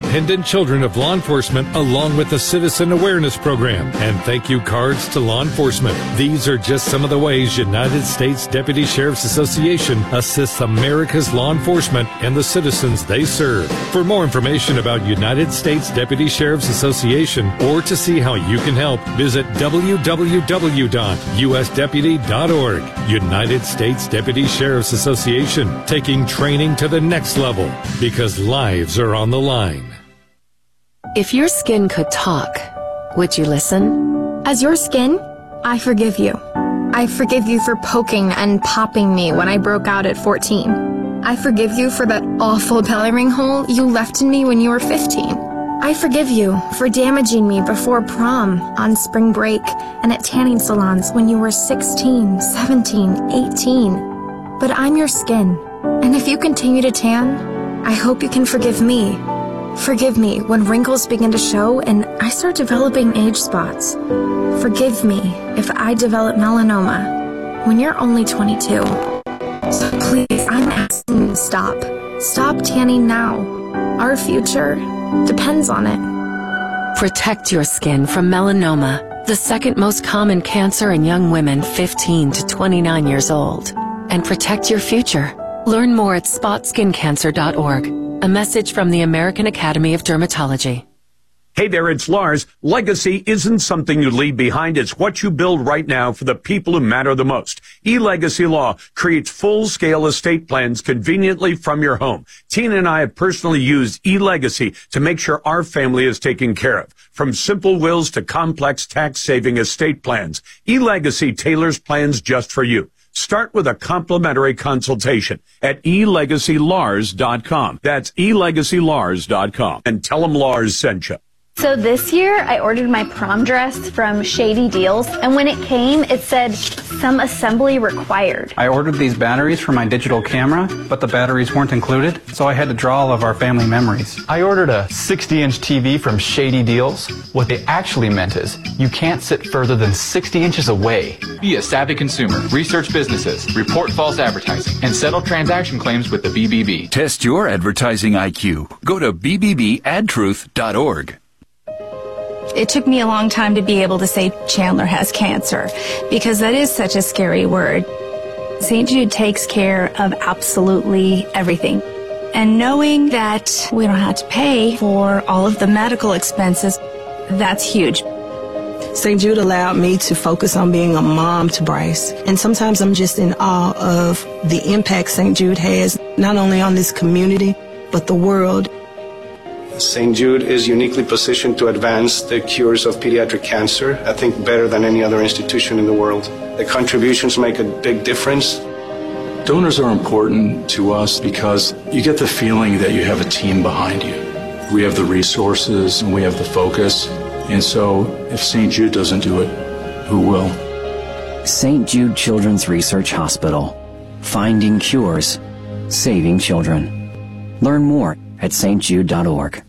dependent children of law enforcement, along with the Citizen Awareness Program and thank you cards to law enforcement. These are just some of the ways United States Deputy Sheriff's Association assists America's law enforcement and the citizens they serve. For more information about United States Deputy Sheriff's Association or to see how you can help, visit www.usdeputy.org. United States Deputy Sheriff's Association, taking training to the next level because lives are on the line. If your skin could talk, would you listen? As your skin, I forgive you. I forgive you for poking and popping me when I broke out at 14. I forgive you for that awful belly ring hole you left in me when you were 15. I forgive you for damaging me before prom, on spring break, and at tanning salons when you were 16, 17, 18. But I'm your skin, and if you continue to tan, I hope you can forgive me. Forgive me when wrinkles begin to show and I start developing age spots. Forgive me if I develop melanoma when you're only 22. So please, I'm asking you, stop. Stop tanning now. Our future depends on it. Protect your skin from melanoma, the second most common cancer in young women 15 to 29 years old. And protect your future. Learn more at spotskincancer.org. A message from the American Academy of Dermatology. Hey there, it's Lars. Legacy isn't something you leave behind. It's what you build right now for the people who matter the most. eLegacy Law creates full-scale estate plans conveniently from your home. Tina and I have personally used eLegacy to make sure our family is taken care of. From simple wills to complex tax-saving estate plans, eLegacy tailors plans just for you. Start with a complimentary consultation at elegacylars.com. That's elegacylars.com. And tell them Lars sent you. So this year, I ordered my prom dress from Shady Deals, and when it came, it said, some assembly required. I ordered these batteries for my digital camera, but the batteries weren't included, so I had to draw all of our family memories. I ordered a 60-inch TV from Shady Deals. What they actually meant is, you can't sit further than 60 inches away. Be a savvy consumer, research businesses, report false advertising, and settle transaction claims with the BBB. Test your advertising IQ. Go to bbbadtruth.org. It took me a long time to be able to say Chandler has cancer, because that is such a scary word. St. Jude takes care of absolutely everything. And knowing that we don't have to pay for all of the medical expenses, that's huge. St. Jude allowed me to focus on being a mom to Bryce. And sometimes I'm just in awe of the impact St. Jude has, not only on this community, but the world. St. Jude is uniquely positioned to advance the cures of pediatric cancer, I think better than any other institution in the world. The contributions make a big difference. Donors are important to us because you get the feeling that you have a team behind you. We have the resources and we have the focus. And so if St. Jude doesn't do it, who will? St. Jude Children's Research Hospital. Finding cures. Saving children. Learn more at stjude.org.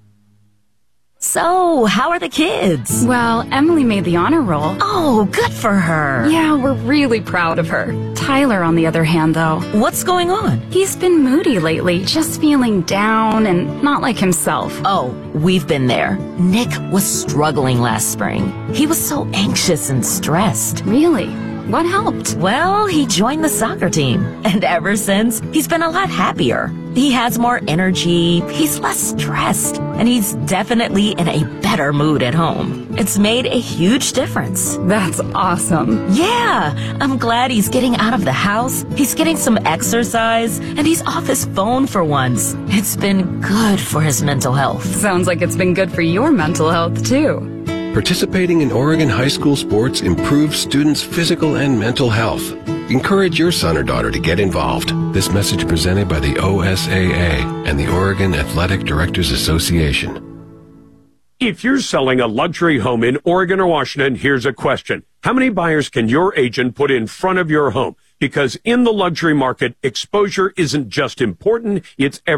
So, how are the kids? Well, Emily made the honor roll. Oh, good for her. Yeah, we're really proud of her. Tyler, on the other hand, though. What's going on? He's been moody lately, just feeling down and not like himself. Oh, we've been there. Nick was struggling last spring. He was so anxious and stressed. Really? What helped? Well, he joined the soccer team. And ever since, he's been a lot happier. He has more energy, he's less stressed, and he's definitely in a better mood at home. It's made a huge difference. That's awesome. Yeah, I'm glad he's getting out of the house, he's getting some exercise, and he's off his phone for once. It's been good for his mental health. Sounds like it's been good for your mental health, too. Participating in Oregon high school sports improves students' physical and mental health. Encourage your son or daughter to get involved. This message presented by the OSAA and the Oregon Athletic Directors Association. If you're selling a luxury home in Oregon or Washington, here's a question. How many buyers can your agent put in front of your home? Because in the luxury market, exposure isn't just important, it's everything.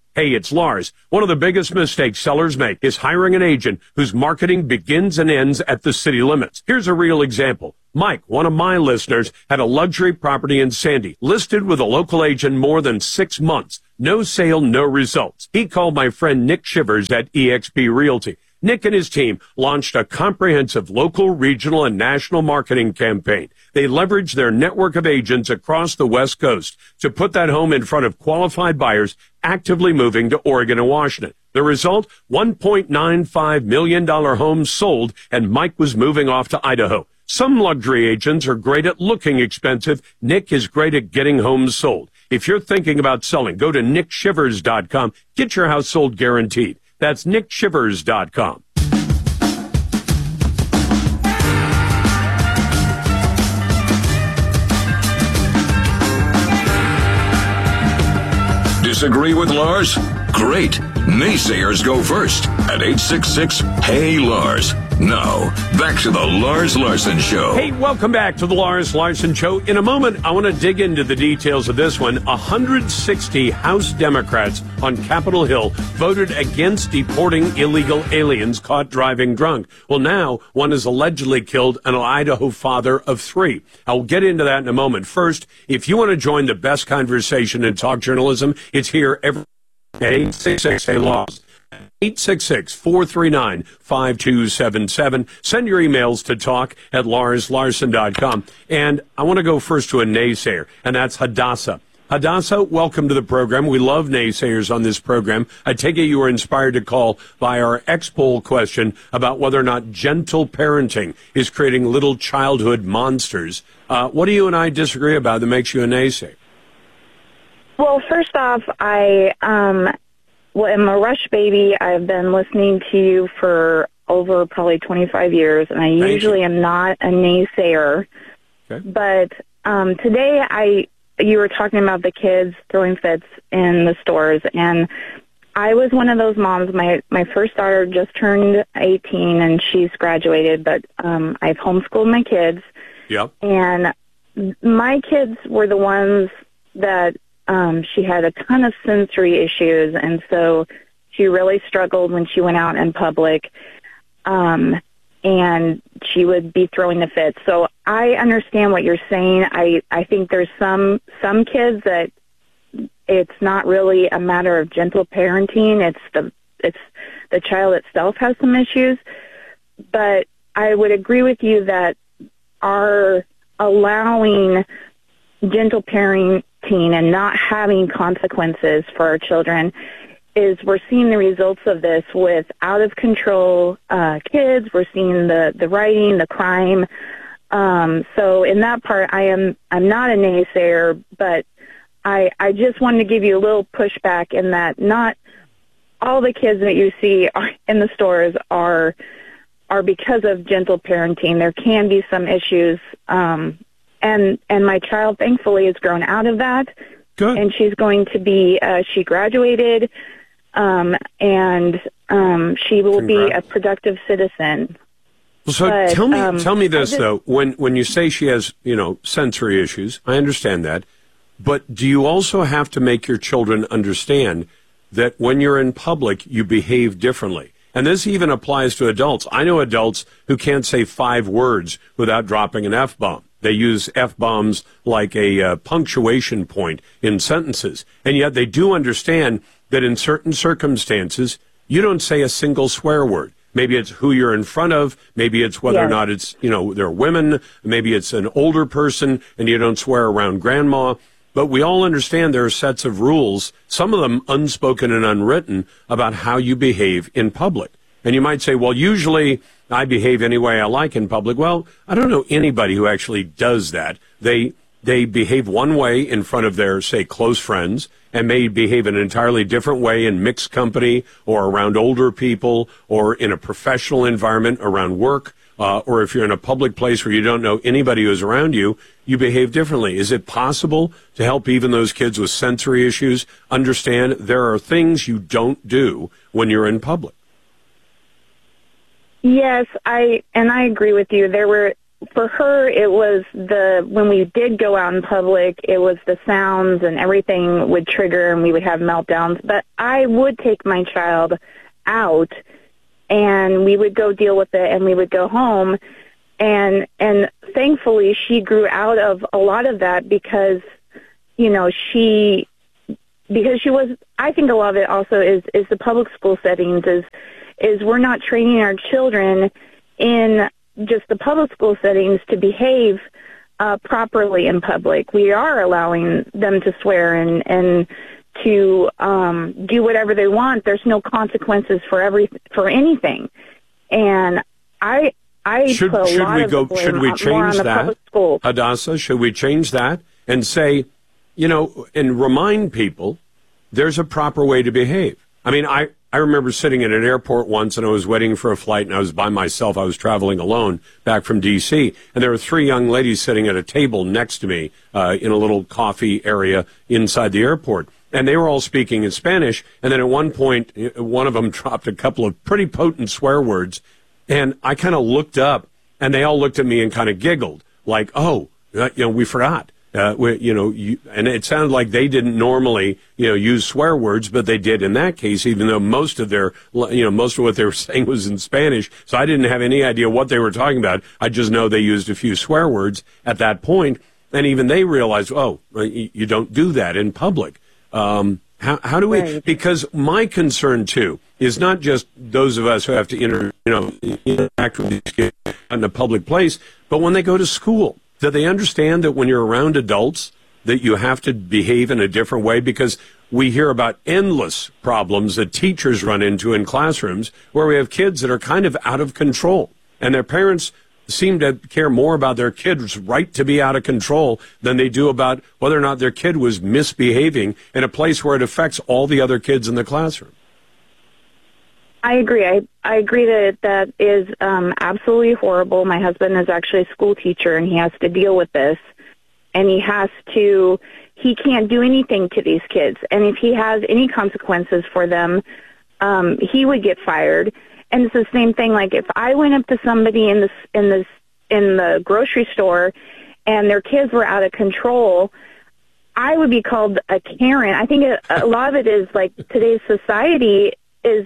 Hey, it's Lars. One of the biggest mistakes sellers make is hiring an agent whose marketing begins and ends at the city limits. Here's a real example. Mike, one of my listeners, had a luxury property in Sandy, listed with a local agent more than 6 months. No sale, no results. He called my friend Nick Shivers at eXp Realty. Nick and his team launched a comprehensive local, regional, and national marketing campaign. They leveraged their network of agents across the West Coast to put that home in front of qualified buyers actively moving to Oregon and Washington. The result, $1.95 million home sold, and Mike was moving off to Idaho. Some luxury agents are great at looking expensive. Nick is great at getting homes sold. If you're thinking about selling, go to nickshivers.com. Get your house sold guaranteed. That's nickshivers.com. Disagree with Lars? Great. Naysayers go first at 866-HEY-LARS. Now, back to the Lars Larson Show. Hey, welcome back to the Lars Larson Show. In a moment, I want to dig into the details of this one. 160 House Democrats on Capitol Hill voted against deporting illegal aliens caught driving drunk. Well, now one has allegedly killed an Idaho father of 3. I'll get into that in a moment. First, if you want to join the best conversation in talk journalism, it's here every day, 866-HEY-LARS. 866-439-5277. Send your emails to talk@larslarson.com. And I want to go first to a naysayer, and that's Hadassah. Hadassah, welcome to the program. We love naysayers on this program. I take it you were inspired to call by our X-Poll question about whether or not gentle parenting is creating little childhood monsters. What do you and I disagree about that makes you a naysayer? Well, first off, Well, I'm a Rush baby. I've been listening to you for over probably 25 years, and I usually am not a naysayer. Okay. But today you were talking about the kids throwing fits in the stores, and I was one of those moms. My first daughter just turned 18, and she's graduated, but I've homeschooled my kids. Yep. And my kids were the ones that she had a ton of sensory issues, and so she really struggled when she went out in public, and she would be throwing the fits. So I understand what you're saying. I think there's some kids that it's not really a matter of gentle parenting. It's the child itself has some issues. But I would agree with you that our allowing gentle parenting and not having consequences for our children is we're seeing the results of this with out of control kids. We're seeing the rioting, the crime. So in that part, I'm not a naysayer, but I just wanted to give you a little pushback in that not all the kids that you see in the stores are because of gentle parenting. There can be some issues. And my child, thankfully, has grown out of that. Good. And she's going to be, she graduated, and she will be a productive citizen. So but, tell me this, though. When you say she has, sensory issues, I understand that. But do you also have to make your children understand that when you're in public, you behave differently? And this even applies to adults. I know adults who can't say 5 words without dropping an F-bomb. They use F-bombs like a punctuation point in sentences. And yet they do understand that in certain circumstances, you don't say a single swear word. Maybe it's who you're in front of. Maybe it's whether or not it's, they're women. Maybe it's an older person and you don't swear around grandma. But we all understand there are sets of rules, some of them unspoken and unwritten, about how you behave in public. And you might say, well, usually I behave any way I like in public. Well, I don't know anybody who actually does that. They behave one way in front of their, say, close friends, and may behave an entirely different way in mixed company or around older people or in a professional environment around work. Or if you're in a public place where you don't know anybody who's around you, you behave differently. Is it possible to help even those kids with sensory issues understand there are things you don't do when you're in public? Yes, I agree with you. There were for her, it was when we did go out in public, it was the sounds and everything would trigger and we would have meltdowns. But I would take my child out and we would go deal with it and we would go home. And thankfully she grew out of a lot of that because she was, I think a lot of it also is the public school settings is we're not training our children in just the public school settings to behave properly in public. We are allowing them to swear and to do whatever they want. There's no consequences for anything. And should we change that, Hadassah? Should we change that and say, and remind people there's a proper way to behave? I mean, I remember sitting at an airport once and I was waiting for a flight and I was by myself. I was traveling alone back from D.C. and there were 3 young ladies sitting at a table next to me in a little coffee area inside the airport. And they were all speaking in Spanish. And then at one point, one of them dropped a couple of pretty potent swear words. And I kind of looked up and they all looked at me and kind of giggled like, we forgot. And it sounded like they didn't normally, use swear words, but they did in that case, even though most of what they were saying was in Spanish. So I didn't have any idea what they were talking about. I just know they used a few swear words at that point. And even they realized, you don't do that in public. How do we, right. Because my concern too is not just those of us who have to interact with these kids in a public place, but when they go to school. Do they understand that when you're around adults that you have to behave in a different way? Because we hear about endless problems that teachers run into in classrooms where we have kids that are kind of out of control. And their parents seem to care more about their kid's right to be out of control than they do about whether or not their kid was misbehaving in a place where it affects all the other kids in the classroom. I agree. I agree that is absolutely horrible. My husband is actually a school teacher, and he has to deal with this. And he can't do anything to these kids. And if he has any consequences for them, he would get fired. And it's the same thing. Like if I went up to somebody in the grocery store, and their kids were out of control, I would be called a Karen. I think a lot of it is like today's society is.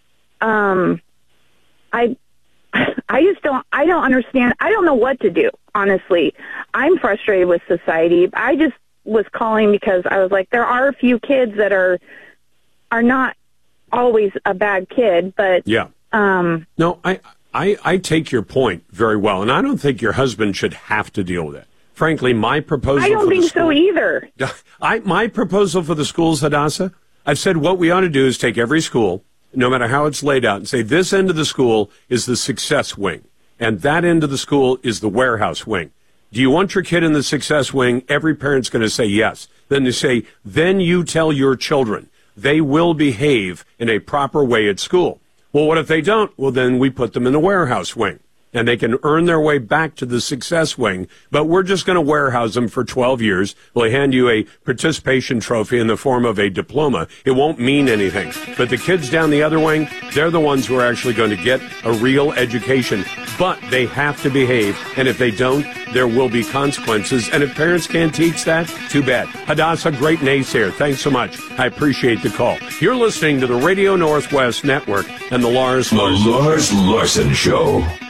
I don't understand. I don't know what to do, honestly. I'm frustrated with society. I just was calling because I was like, there are a few kids that are not always a bad kid, but yeah. No, I take your point very well, and I don't think your husband should have to deal with it. Frankly, my proposal I don't think so either. My proposal for the schools, Hadassah, I've said what we ought to do is take every school, no matter how it's laid out, and say this end of the school is the success wing, and that end of the school is the warehouse wing. Do you want your kid in the success wing? Every parent's going to say yes. Then they say, then you tell your children they will behave in a proper way at school. Well, what if they don't? Well, then we put them in the warehouse wing, and they can earn their way back to the success wing, but we're just going to warehouse them for 12 years. We'll hand you a participation trophy in the form of a diploma. It won't mean anything. But the kids down the other wing, they're the ones who are actually going to get a real education, but they have to behave, and if they don't, there will be consequences, and if parents can't teach that, too bad. Hadassah, great naysayer. Thanks so much. I appreciate the call. You're listening to the Radio Northwest Network and the Lars Larson Show.